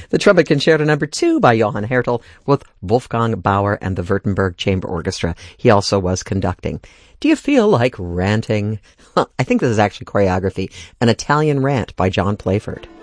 The Trumpet Concerto No. 2 by Johann Hertel with Wolfgang Bauer and the Württemberg Chamber Orchestra. He also was conducting. Do you feel like ranting? I think this is actually choreography. An Italian Rant by John Playford.